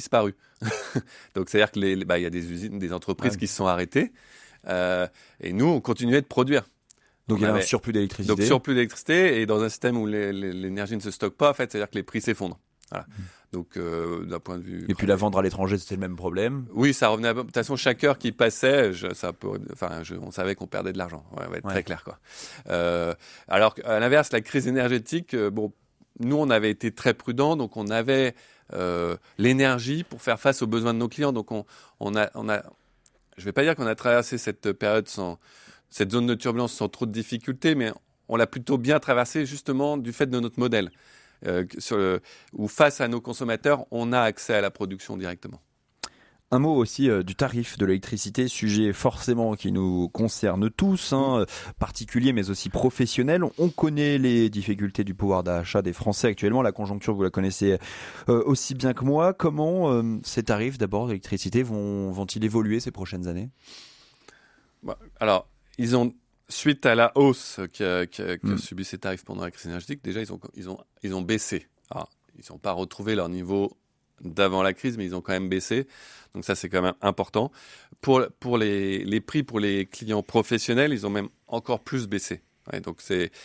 disparu. Donc, c'est-à-dire que il y a des usines, des entreprises qui se sont arrêtées. Et nous, on continuait de produire. Donc, il y avait un surplus d'électricité. Donc, surplus d'électricité. Et dans un système où l'énergie ne se stocke pas, en fait, c'est-à-dire que les prix s'effondrent. Voilà. Donc, d'un point de vue... Et puis, la vendre à l'étranger, c'était le même problème. Oui, ça revenait de toute façon, chaque heure qui passait, on savait qu'on perdait de l'argent. On va être très clair, quoi. Alors qu'à l'inverse, la crise énergétique, nous, on avait été très prudents, donc on avait l'énergie pour faire face aux besoins de nos clients. Donc, on a je vais pas dire qu'on a traversé cette période cette zone de turbulence sans trop de difficultés, mais on l'a plutôt bien traversée justement du fait de notre modèle, où face à nos consommateurs, on a accès à la production directement. Un mot aussi du tarif de l'électricité, sujet forcément qui nous concerne tous, particuliers mais aussi professionnels. On connaît les difficultés du pouvoir d'achat des Français actuellement. La conjoncture, vous la connaissez aussi bien que moi. Comment ces tarifs d'abord d'électricité vont-ils évoluer ces prochaines années ? Alors, suite à la hausse qu'a subi ces tarifs pendant la crise énergétique, déjà ils ont baissé. Alors, ils n'ont pas retrouvé leur niveau d'avant la crise, mais ils ont quand même baissé. Donc ça, c'est quand même important. Pour les prix pour les clients professionnels, ils ont même encore plus baissé. Ouais, donc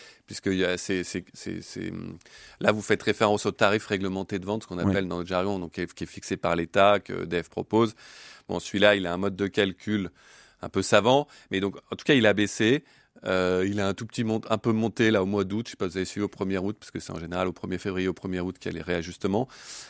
là, vous faites référence au tarif réglementé de vente, ce qu'on appelle dans le jargon, donc qui est fixé par l'État, que EDF propose. Bon, celui-là, il a un mode de calcul un peu savant, mais donc en tout cas, il a baissé. Il a un peu monté là au mois d'août. Je ne sais pas si vous avez suivi au 1er août, parce que c'est en général au 1er février, au 1er août qu'il y a les réajustements.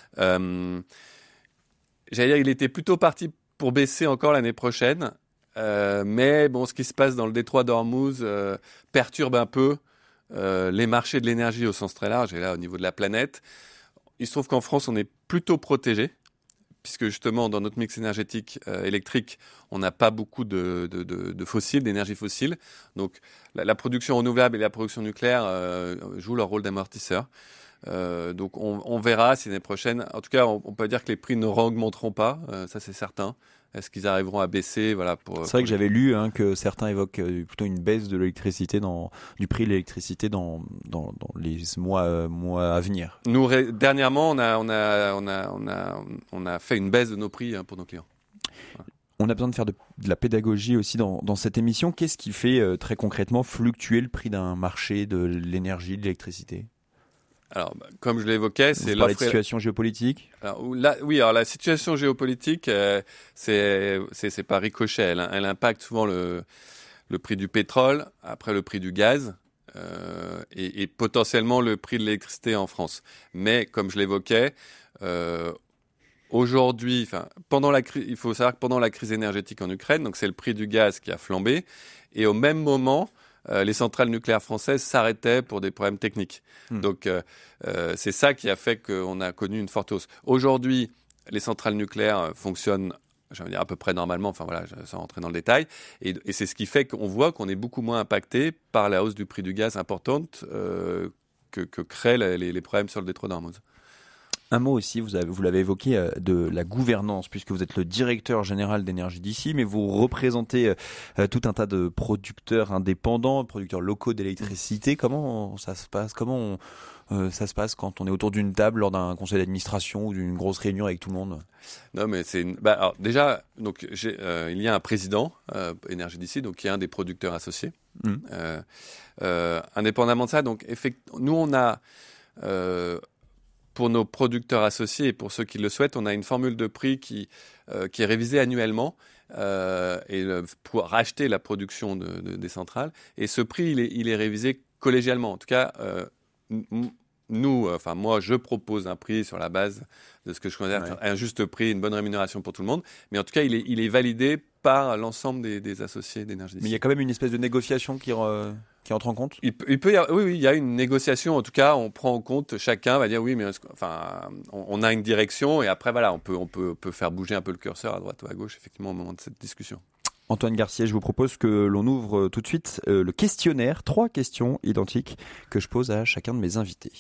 J'allais dire, il était plutôt parti pour baisser encore l'année prochaine. Mais bon, ce qui se passe dans le détroit d'Ormuz perturbe un peu les marchés de l'énergie au sens très large, et là au niveau de la planète. Il se trouve qu'en France, on est plutôt protégé, puisque justement dans notre mix énergétique électrique, on n'a pas beaucoup de fossiles, d'énergie fossile. Donc la production renouvelable et la production nucléaire jouent leur rôle d'amortisseur. Donc on verra si l'année prochaine, en tout cas on peut dire que les prix ne augmenteront pas, ça c'est certain. Est-ce qu'ils arriveront à baisser, C'est vrai que j'avais lu que certains évoquent plutôt une baisse de l'électricité du prix de l'électricité dans les mois à venir. Nous dernièrement on a fait une baisse de nos prix pour nos clients. Voilà. On a besoin de faire de la pédagogie aussi dans cette émission. Qu'est-ce qui fait très concrètement fluctuer le prix d'un marché de l'énergie, de l'électricité ? Alors, comme je l'évoquais, c'est la situation géopolitique. Alors la situation géopolitique, c'est par ricochet. Elle impacte souvent le prix du pétrole, après le prix du gaz et potentiellement le prix de l'électricité en France. Mais comme je l'évoquais, aujourd'hui, il faut savoir que pendant la crise énergétique en Ukraine, donc c'est le prix du gaz qui a flambé, et au même moment, les centrales nucléaires françaises s'arrêtaient pour des problèmes techniques. Donc, c'est ça qui a fait qu'on a connu une forte hausse. Aujourd'hui, les centrales nucléaires fonctionnent, à peu près normalement, sans rentrer dans le détail. Et c'est ce qui fait qu'on voit qu'on est beaucoup moins impacté par la hausse du prix du gaz importante que créent les problèmes sur le détroit d'Ormuz. Un mot aussi, vous l'avez évoqué, de la gouvernance, puisque vous êtes le directeur général d'Énergie d'ici, mais vous représentez tout un tas de producteurs indépendants, producteurs locaux d'électricité. Comment ça se passe ? Ça se passe quand on est autour d'une table lors d'un conseil d'administration ou d'une grosse réunion avec tout le monde ? Non, mais alors déjà, donc il y a un président Énergie d'ici, donc qui est un des producteurs associés. Indépendamment de ça, donc nous on a pour nos producteurs associés et pour ceux qui le souhaitent, on a une formule de prix qui est révisée annuellement pour racheter la production des centrales. Et ce prix, il est révisé collégialement. En tout cas, moi, je propose un prix sur la base de ce que je considère un juste prix, une bonne rémunération pour tout le monde. Mais en tout cas, il est validé par l'ensemble des associés d'Énergie d'ici. Mais il y a quand même une espèce de négociation qui entre en compte ? Oui, il y a une négociation. En tout cas, on prend en compte, chacun va dire oui, mais on a une direction et après, on peut faire bouger un peu le curseur à droite ou à gauche, effectivement, au moment de cette discussion. Antoine Garcier, je vous propose que l'on ouvre tout de suite le questionnaire. 3 questions identiques que je pose à chacun de mes invités.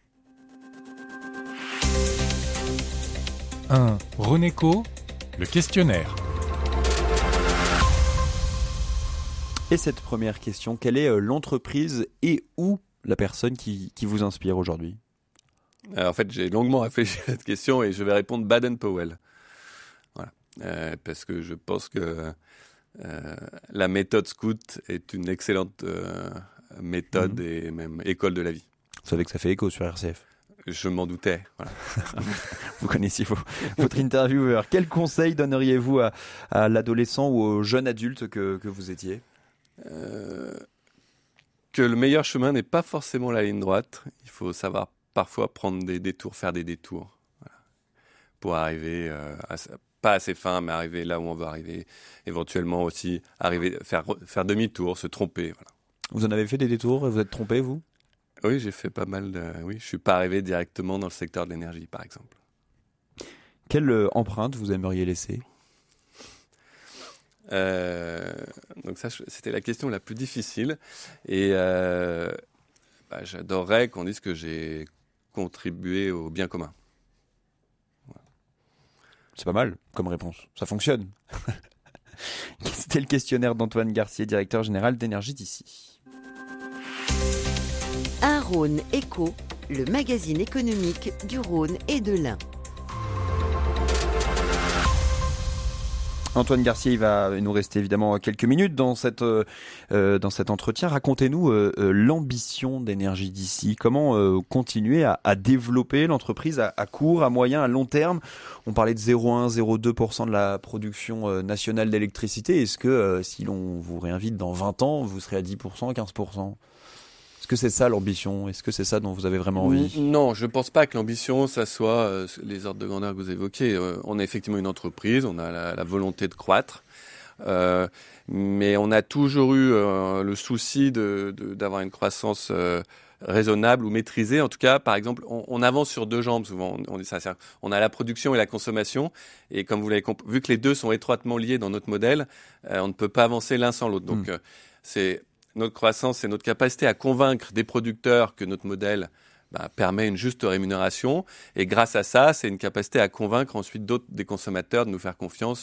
1. Renéco, le questionnaire. Et cette première question, quelle est l'entreprise et ou la personne qui vous inspire aujourd'hui ? En fait, j'ai longuement réfléchi à cette question et je vais répondre Baden-Powell. Voilà. Parce que je pense que la méthode Scout est une excellente méthode et même école de la vie. Vous savez que ça fait écho sur RCF. Je m'en doutais. Voilà. Vous connaissiez votre intervieweur. Quel conseil donneriez-vous à l'adolescent ou au jeune adulte que vous étiez ? Que le meilleur chemin n'est pas forcément la ligne droite. Il faut savoir parfois prendre des détours, faire des détours, voilà, pour arriver pas assez fin, mais arriver là où on veut arriver. Éventuellement aussi arriver faire demi-tour, se tromper. Voilà. Vous en avez fait des détours et vous êtes trompé, vous ? Oui, j'ai fait pas mal de... Oui, je suis pas arrivé directement dans le secteur de l'énergie, par exemple. Quelle empreinte vous aimeriez laisser ? Donc ça, c'était la question la plus difficile. Et j'adorerais qu'on dise que j'ai contribué au bien commun. Voilà. C'est pas mal comme réponse. Ça fonctionne. C'était le questionnaire d'Antoine Garcier, directeur général d'Énergie d'ici. Un Rhône Éco, le magazine économique du Rhône et de l'Ain. Antoine Garcier, il va nous rester évidemment quelques minutes dans cet entretien. Racontez-nous l'ambition d'Énergie d'ici. Comment continuer à développer l'entreprise à court, à moyen, à long terme ? On parlait de 0,1-0,2% de la production nationale d'électricité. Est-ce que si l'on vous réinvite dans 20 ans, vous serez à 10%, 15% ? Est-ce que c'est ça l'ambition ? Est-ce que c'est ça dont vous avez vraiment envie ? Non, je ne pense pas que l'ambition, ça soit les ordres de grandeur que vous évoquez. On est effectivement une entreprise, on a la volonté de croître, mais on a toujours eu le souci d'avoir une croissance raisonnable ou maîtrisée. En tout cas, par exemple, on avance sur deux jambes souvent. On dit ça, on a la production et la consommation, et comme vous l'avez compris, vu que les deux sont étroitement liés dans notre modèle, on ne peut pas avancer l'un sans l'autre. Donc, c'est notre croissance et notre capacité à convaincre des producteurs que notre modèle permet une juste rémunération. Et grâce à ça, c'est une capacité à convaincre ensuite d'autres des consommateurs de nous faire confiance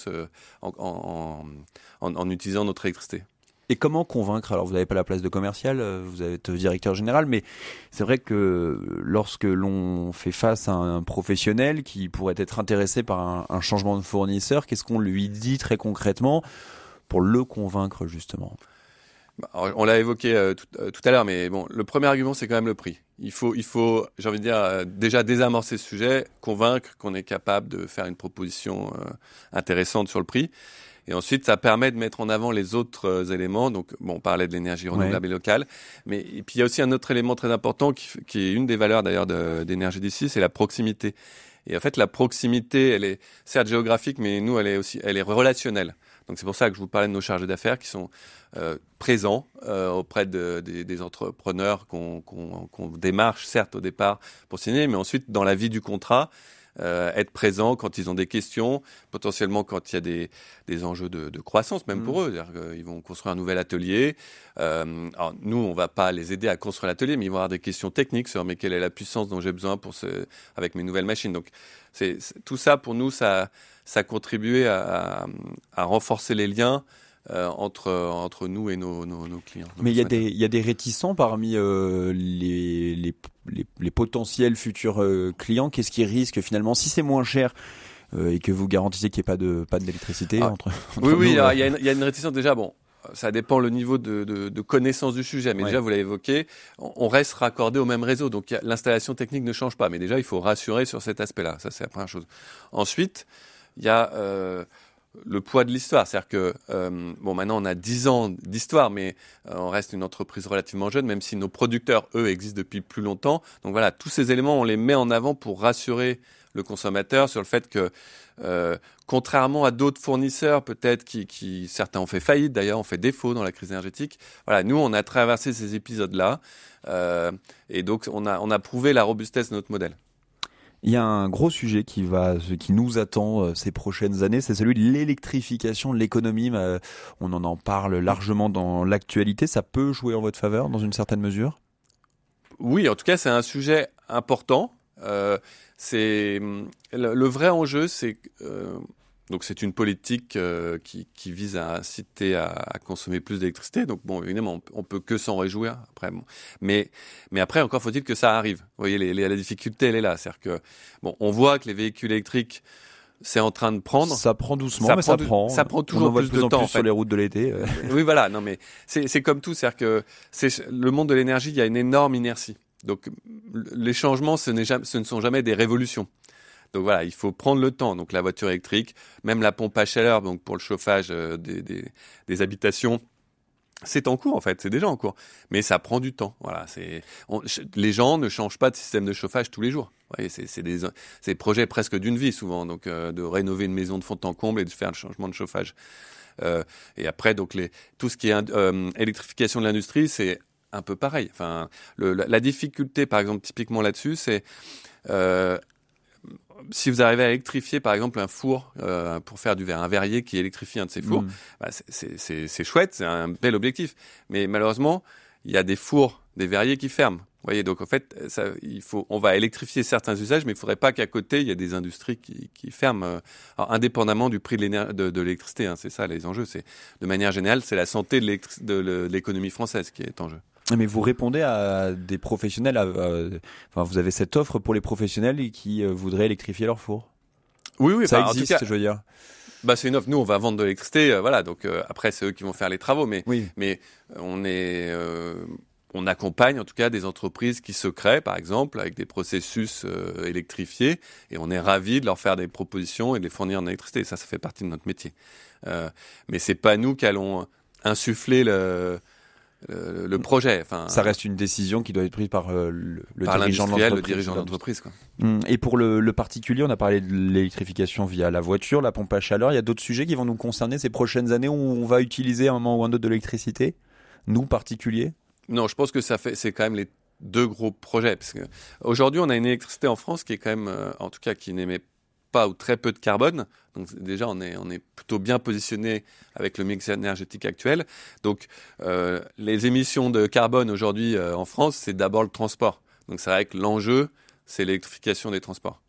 en utilisant notre électricité. Et comment convaincre ? Alors, vous n'avez pas la place de commercial, vous êtes directeur général, mais c'est vrai que lorsque l'on fait face à un professionnel qui pourrait être intéressé par un changement de fournisseur, qu'est-ce qu'on lui dit très concrètement pour le convaincre justement ? Alors, on l'a évoqué tout à l'heure, mais bon, le premier argument, c'est quand même le prix. Il faut, j'ai envie de dire, déjà désamorcer ce sujet, convaincre qu'on est capable de faire une proposition intéressante sur le prix. Et ensuite, ça permet de mettre en avant les autres éléments. Donc, bon, on parlait de l'énergie renouvelable et locale. Et puis, il y a aussi un autre élément très important qui est une des valeurs d'ailleurs d'Énergie d'ici, c'est la proximité. Et en fait, la proximité, elle est certes géographique, mais nous, elle est relationnelle. Donc c'est pour ça que je vous parlais de nos chargés d'affaires qui sont présents auprès des entrepreneurs qu'on démarche, certes au départ pour signer, mais ensuite dans la vie du contrat, être présents quand ils ont des questions, potentiellement quand il y a des enjeux de croissance même pour eux. C'est-à-dire qu'ils vont construire un nouvel atelier. Alors nous, on ne va pas les aider à construire l'atelier, mais ils vont avoir des questions techniques sur mais quelle est la puissance dont j'ai besoin avec mes nouvelles machines. Donc tout ça, pour nous, ça contribuait à renforcer les liens entre nous et nos clients. Mais il y a des réticents parmi les potentiels futurs clients. Qu'est-ce qui risque finalement, si c'est moins cher et que vous garantissez qu'il n'y ait pas de panne d'électricité entre oui, nous, il y a une réticence déjà. Bon, ça dépend le niveau de connaissance du sujet, mais déjà vous l'avez évoqué, on reste raccordé au même réseau, donc l'installation technique ne change pas. Mais déjà, il faut rassurer sur cet aspect-là. Ça, c'est la première chose. Ensuite, il y a le poids de l'histoire, c'est-à-dire que maintenant on a 10 ans d'histoire, mais on reste une entreprise relativement jeune, même si nos producteurs, eux, existent depuis plus longtemps. Donc voilà, tous ces éléments, on les met en avant pour rassurer le consommateur sur le fait que, contrairement à d'autres fournisseurs, peut-être qui certains ont fait faillite, d'ailleurs, ont fait défaut dans la crise énergétique. Voilà, nous, on a traversé ces épisodes-là, et donc on a prouvé la robustesse de notre modèle. Il y a un gros sujet qui nous attend ces prochaines années, c'est celui de l'électrification de l'économie. On en parle largement dans l'actualité. Ça peut jouer en votre faveur dans une certaine mesure ? Oui, en tout cas, c'est un sujet important. C'est le vrai enjeu, c'est Donc c'est une politique qui vise à inciter à consommer plus d'électricité. Donc bon, évidemment, on peut que s'en réjouir. Après, bon. Mais après, encore faut-il que ça arrive. Vous voyez, la difficulté, elle est là. C'est-à-dire que bon, on voit que les véhicules électriques, c'est en train de prendre. Ça prend doucement, mais ça prend. Ça prend toujours plus de temps. En fait. Sur les routes de l'été. Oui, voilà. Non, mais c'est comme tout. C'est-à-dire que le monde de l'énergie, il y a une énorme inertie. Donc les changements, ce ne sont jamais des révolutions. Donc voilà, il faut prendre le temps. Donc la voiture électrique, même la pompe à chaleur, donc pour le chauffage des habitations, c'est en cours en fait, c'est déjà en cours. Mais ça prend du temps. Voilà, les gens ne changent pas de système de chauffage tous les jours. Vous voyez, c'est des projets presque d'une vie souvent, donc de rénover une maison de fond en comble et de faire le changement de chauffage. Et après, donc tout ce qui est électrification de l'industrie, c'est un peu pareil. Enfin, la difficulté, par exemple, typiquement là-dessus, c'est si vous arrivez à électrifier, par exemple, un four pour faire du verre, un verrier qui électrifie un de ces fours, bah, c'est chouette, c'est un bel objectif. Mais malheureusement, il y a des fours, des verriers qui ferment. Vous voyez, donc en fait, on va électrifier certains usages, mais il ne faudrait pas qu'à côté, il y ait des industries qui ferment, indépendamment du prix de l'électricité. Hein, c'est ça les enjeux. De manière générale, c'est la santé de l'économie française qui est en jeu. Mais vous répondez à des professionnels, vous avez cette offre pour les professionnels qui voudraient électrifier leur four. Oui, ça existe, en tout cas, je veux dire. Bah, c'est une offre. Nous, on va vendre de l'électricité, voilà. Donc après, c'est eux qui vont faire les travaux, mais on accompagne en tout cas des entreprises qui se créent, par exemple, avec des processus électrifiés, et on est ravis de leur faire des propositions et de les fournir en électricité. Ça fait partie de notre métier. Mais c'est pas nous qui allons insuffler le projet. Enfin, ça reste une décision qui doit être prise par le dirigeant d'entreprise. Quoi. Et pour le particulier, on a parlé de l'électrification via la voiture, la pompe à chaleur. Il y a d'autres sujets qui vont nous concerner ces prochaines années où on va utiliser à un moment ou un autre de l'électricité, nous particuliers? Non, je pense que c'est quand même les deux gros projets. Parce que aujourd'hui, on a une électricité en France qui est quand même, en tout cas, qui n'émet pas ou très peu de carbone. Donc déjà, on est plutôt bien positionné avec le mix énergétique actuel. Donc les émissions de carbone aujourd'hui en France, c'est d'abord le transport. Donc c'est vrai que l'enjeu, c'est l'électrification des transports.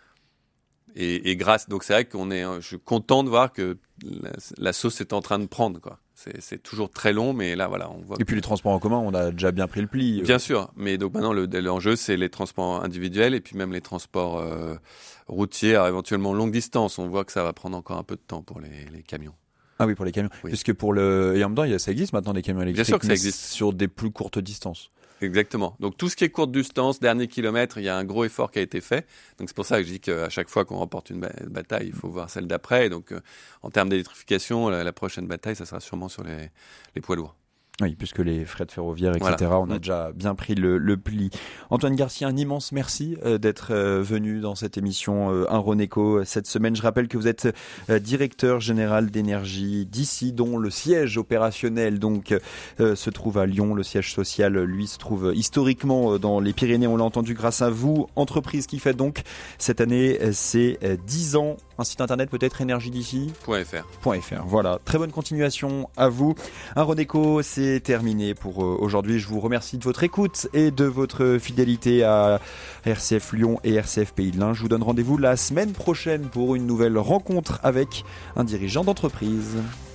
Et donc c'est vrai je suis content de voir que la sauce est en train de prendre, quoi. C'est toujours très long, mais là, voilà, on voit. Et puis les transports en commun, on a déjà bien pris le pli. Bien sûr, mais donc maintenant l'enjeu, c'est les transports individuels et puis même les transports routiers, éventuellement longue distance. On voit que ça va prendre encore un peu de temps pour les camions. Ah oui, pour les camions. Oui. Puisque et en même temps, ça existe maintenant des camions électriques. Bien sûr que ça existe sur des plus courtes distances. Exactement. Donc tout ce qui est courte distance, dernier kilomètre, il y a un gros effort qui a été fait. Donc c'est pour ça que je dis qu'à chaque fois qu'on remporte une bataille, il faut voir celle d'après. Donc en termes d'électrification, la prochaine bataille, ça sera sûrement sur les poids lourds. Oui, puisque les frais de ferroviaire, etc., voilà. On a déjà bien pris le pli. Antoine Garcia, un immense merci d'être venu dans cette émission Un Roneco cette semaine. Je rappelle que vous êtes directeur général d'énergie d'ici, dont le siège opérationnel donc se trouve à Lyon. Le siège social, lui, se trouve historiquement dans les Pyrénées. On l'a entendu grâce à vous. Entreprise qui fête donc cette année ses 10 ans. Un site internet peut-être energiedici.fr. Voilà. Très bonne continuation à vous. Un Roneco, c'est terminé pour aujourd'hui. Je vous remercie de votre écoute et de votre fidélité à RCF Lyon et RCF Pays de l'Ain. Je vous donne rendez-vous la semaine prochaine pour une nouvelle rencontre avec un dirigeant d'entreprise.